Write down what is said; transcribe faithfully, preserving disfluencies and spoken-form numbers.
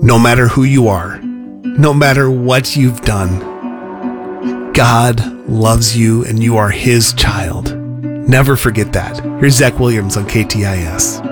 No matter who you are, no matter what you've done, God loves you and you are His child. Never forget that. Here's Zach Williams on K T I S.